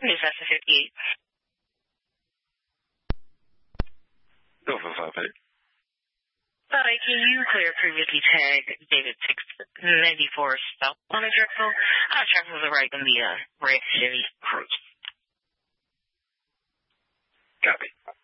Newsmaster 58. Go for 58. Sorry, can you clear previously tagged David 694 South on a Drexel? Our Drexels are right in the red Chevy Cruze. Copy.